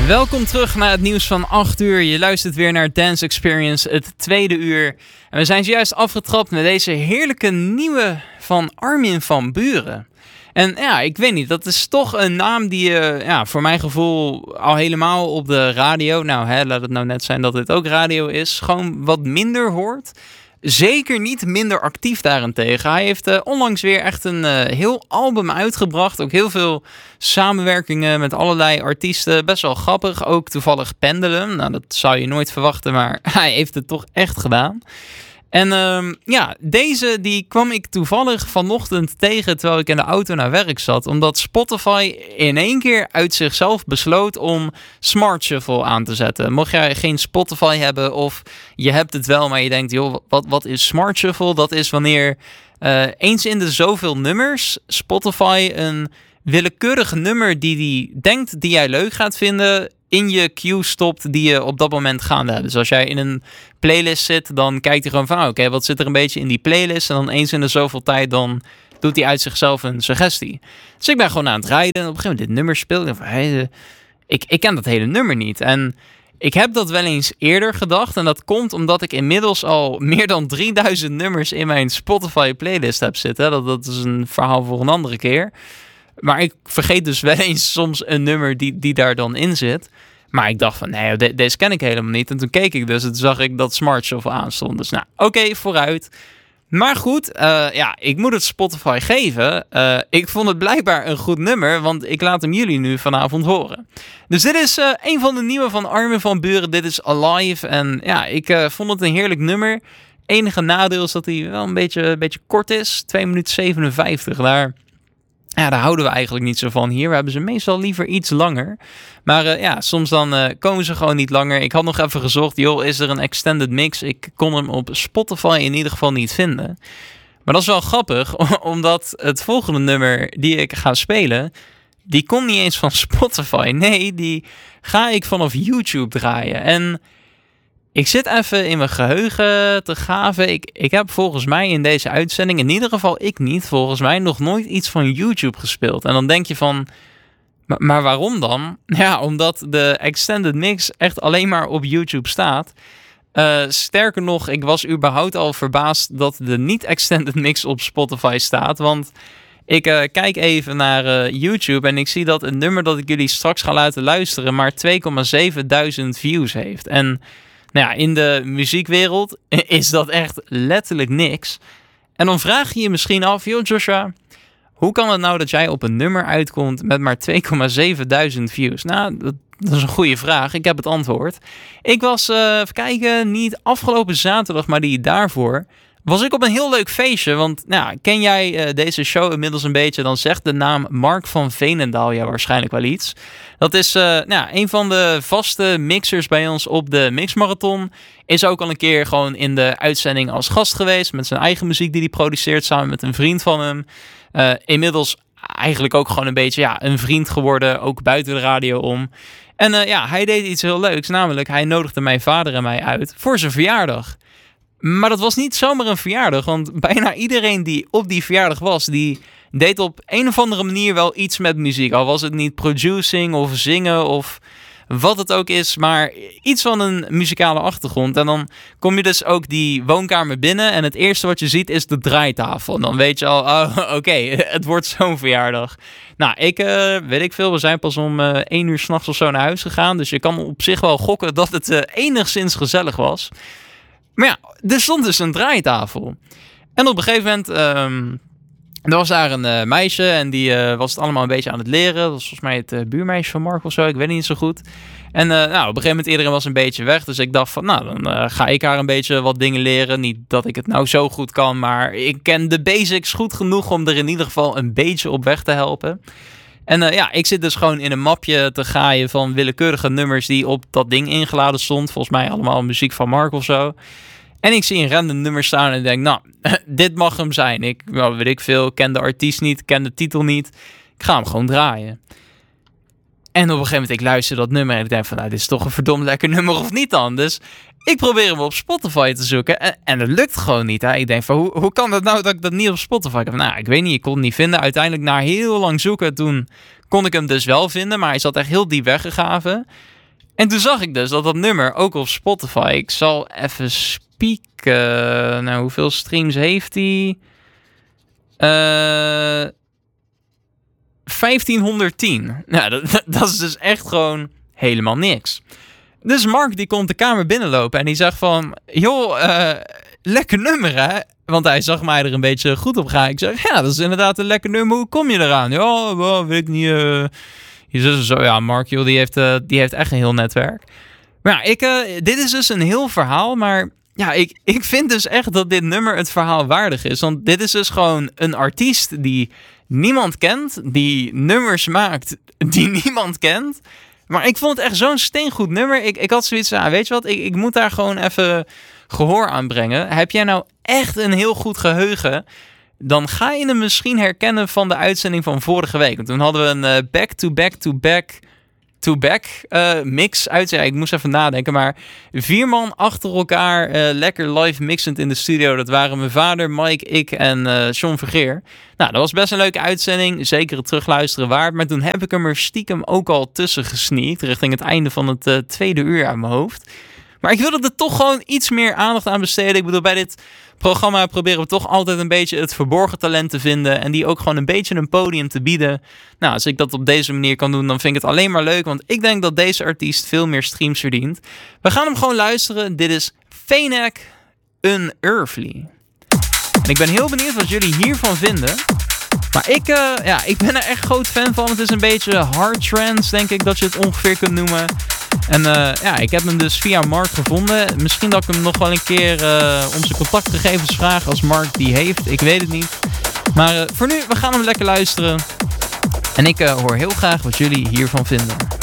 Welkom terug naar het nieuws van 8 uur. Je luistert weer naar Dance Experience, het tweede uur. En we zijn zojuist afgetrapt met deze heerlijke nieuwe van Armin van Buuren. En ja, ik weet niet, dat is toch een naam die je voor mijn gevoel al helemaal op de radio... laat het nou net zijn dat dit ook radio is, gewoon wat minder hoort. Zeker niet minder actief daarentegen. Hij heeft onlangs weer echt een heel album uitgebracht. Ook heel veel samenwerkingen met allerlei artiesten. Best wel grappig. Ook toevallig Pendelen. Nou, dat zou je nooit verwachten, maar hij heeft het toch echt gedaan. En deze die kwam ik toevallig vanochtend tegen terwijl ik in de auto naar werk zat. Omdat Spotify in één keer uit zichzelf besloot om Smart Shuffle aan te zetten. Mocht jij geen Spotify hebben of je hebt het wel, maar je denkt, joh, wat is Smart Shuffle? Dat is wanneer eens in de zoveel nummers Spotify een willekeurig nummer die denkt die jij leuk gaat vinden in je queue stopt die je op dat moment gaande hebt. Dus als jij in een playlist zit, dan kijkt hij gewoon van oké, wat zit er een beetje in die playlist? En dan eens in de zoveel tijd, dan doet hij uit zichzelf een suggestie. Dus ik ben gewoon aan het rijden en op een gegeven moment dit nummer speelt. Ik ken dat hele nummer niet. En ik heb dat wel eens eerder gedacht. En dat komt omdat ik inmiddels al meer dan 3000 nummers in mijn Spotify playlist heb zitten. Dat is een verhaal voor een andere keer. Maar ik vergeet dus wel eens soms een nummer die daar dan in zit. Maar ik dacht van, nee, deze ken ik helemaal niet. En toen keek ik dus en toen zag ik dat Smart Shuffle aanstond. Dus oké, vooruit. Maar goed, ik moet het Spotify geven. Ik vond het blijkbaar een goed nummer, want ik laat hem jullie nu vanavond horen. Dus dit is een van de nieuwe van Armin van Buuren. Dit is Alive. En ja, ik vond het een heerlijk nummer. Enige nadeel is dat hij wel een beetje kort is. 2 minuten 57. Daar houden we eigenlijk niet zo van hier. We hebben ze meestal liever iets langer. Maar soms dan komen ze gewoon niet langer. Ik had nog even gezocht, is er een extended mix? Ik kon hem op Spotify in ieder geval niet vinden. Maar dat is wel grappig, omdat het volgende nummer die ik ga spelen, die komt niet eens van Spotify. Nee, die ga ik vanaf YouTube draaien. En ik zit even in mijn geheugen te graven. Ik heb volgens mij in deze uitzending, in ieder geval ik niet, volgens mij nog nooit iets van YouTube gespeeld. En dan denk je van, maar waarom dan? Ja, omdat de extended mix echt alleen maar op YouTube staat. Sterker nog, ik was überhaupt al verbaasd dat de niet-extended mix op Spotify staat. Want ik kijk even naar YouTube en ik zie dat een nummer dat ik jullie straks ga laten luisteren maar 2.700 views heeft. En in de muziekwereld is dat echt letterlijk niks. En dan vraag je je misschien af, Joshua, hoe kan het nou dat jij op een nummer uitkomt met maar 2.700 views? Nou, dat is een goede vraag. Ik heb het antwoord. Ik was, even kijken, niet afgelopen zaterdag, maar die daarvoor, was ik op een heel leuk feestje. Want ken jij deze show inmiddels een beetje, dan zegt de naam Mark van Veenendaal ja waarschijnlijk wel iets. Dat is een van de vaste mixers bij ons op de Mixmarathon. Is ook al een keer gewoon in de uitzending als gast geweest met zijn eigen muziek die hij produceert samen met een vriend van hem. Inmiddels eigenlijk ook gewoon een beetje een vriend geworden, ook buiten de radio om. En hij deed iets heel leuks, namelijk hij nodigde mijn vader en mij uit voor zijn verjaardag. Maar dat was niet zomaar een verjaardag, want bijna iedereen die op die verjaardag was, die deed op een of andere manier wel iets met muziek. Al was het niet producing of zingen of wat het ook is, maar iets van een muzikale achtergrond. En dan kom je dus ook die woonkamer binnen en het eerste wat je ziet is de draaitafel. En dan weet je al, oké, het wordt zo'n verjaardag. Weet ik veel, we zijn pas om 1 uur 's nachts of zo naar huis gegaan. Dus je kan op zich wel gokken dat het enigszins gezellig was. Maar er stond dus een draaitafel. En op een gegeven moment, er was daar een meisje en die was het allemaal een beetje aan het leren. Dat was volgens mij het buurmeisje van Mark of zo, ik weet het niet zo goed. En op een gegeven moment iedereen was een beetje weg. Dus ik dacht van, dan ga ik haar een beetje wat dingen leren. Niet dat ik het nou zo goed kan, maar ik ken de basics goed genoeg om er in ieder geval een beetje op weg te helpen. En ik zit dus gewoon in een mapje te graaien van willekeurige nummers die op dat ding ingeladen stond. Volgens mij allemaal muziek van Mark of zo. En ik zie een random nummer staan en ik denk, dit mag hem zijn. Ik ken de artiest niet, ken de titel niet. Ik ga hem gewoon draaien. En op een gegeven moment, ik luister dat nummer en ik denk van, dit is toch een verdomd lekker nummer of niet dan? Dus ik probeer hem op Spotify te zoeken en het lukt gewoon niet. Hè? Ik denk van, hoe kan dat nou dat ik dat niet op Spotify heb? Ik weet niet, ik kon het niet vinden. Uiteindelijk na heel lang zoeken, toen kon ik hem dus wel vinden, maar hij zat echt heel diep weggegraven. En toen zag ik dus dat nummer ook op Spotify... Ik zal even spieken. Nou, hoeveel streams heeft hij? 1510. Nou, dat is dus echt gewoon helemaal niks. Dus Mark die komt de kamer binnenlopen en die zegt van... Joh, lekker nummer hè? Want hij zag mij er een beetje goed op gaan. Ik zeg, ja, dat is inderdaad een lekker nummer. Hoe kom je eraan? Ja, weet ik niet. Je zus zo, ja, Mark, joh, die heeft echt een heel netwerk. Maar ja, dit is dus een heel verhaal. Maar ja, ik vind dus echt dat dit nummer het verhaal waardig is. Want dit is dus gewoon een artiest die niemand kent. Die nummers maakt die niemand kent. Maar ik vond het echt zo'n steengoed nummer. Ik had zoiets van, weet je wat, ik moet daar gewoon even gehoor aan brengen. Heb jij nou echt een heel goed geheugen? Dan ga je hem misschien herkennen van de uitzending van vorige week. Want toen hadden we een back-to-back mix uit. Ja, ik moest even nadenken, maar 4 man achter elkaar lekker live mixend in de studio. Dat waren mijn vader, Mike, ik en John Vergeer. Nou, dat was best een leuke uitzending. Zeker het terugluisteren waard. Maar toen heb ik hem er stiekem ook al tussen gesneakt. Richting het einde van het tweede uur uit mijn hoofd. Maar ik wilde er toch gewoon iets meer aandacht aan besteden. Ik bedoel, bij dit programma proberen we toch altijd een beetje het verborgen talent te vinden. En die ook gewoon een beetje een podium te bieden. Nou, als ik dat op deze manier kan doen, dan vind ik het alleen maar leuk. Want ik denk dat deze artiest veel meer streams verdient. We gaan hem gewoon luisteren. Dit is Phenak Unearthly. En ik ben heel benieuwd wat jullie hiervan vinden. Maar ik ben er echt groot fan van. Het is een beetje hard trance, denk ik dat je het ongeveer kunt noemen. En ik heb hem dus via Mark gevonden. Misschien dat ik hem nog wel een keer om zijn contactgegevens vraag als Mark die heeft. Ik weet het niet. Maar voor nu, we gaan hem lekker luisteren. En ik hoor heel graag wat jullie hiervan vinden.